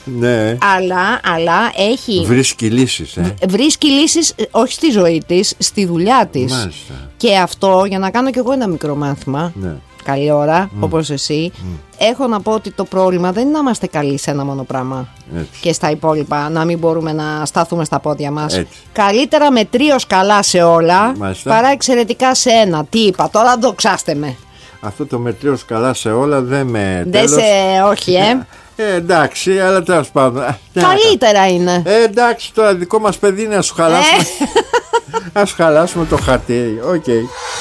Ναι. Αλλά έχει. Βρίσκει λύσεις. Βρίσκει λύσεις, όχι στη ζωή της, στη δουλειά της. Μάλιστα. Και αυτό, για να κάνω κι εγώ ένα μικρό μάθημα. Ναι. Καλή ώρα, όπως εσύ. Έχω να πω ότι το πρόβλημα δεν είναι να είμαστε καλοί σε ένα μόνο πράγμα. Έτσι. Και στα υπόλοιπα να μην μπορούμε να σταθούμε στα πόδια μας. Έτσι. Καλύτερα μετρίως καλά σε όλα, Μάλιστα. παρά εξαιρετικά σε ένα. Τι είπα, τώρα δοξάστε με. Αυτό το μετρίος καλά σε όλα δεν με. Δεν σε. Όχι, Εντάξει, αλλά τέλος πάντων. Καλύτερα είναι. Εντάξει, τώρα δικό μας παιδί είναι να σου χαλάσουμε. Ας χαλάσουμε το χατήρι. Οκ.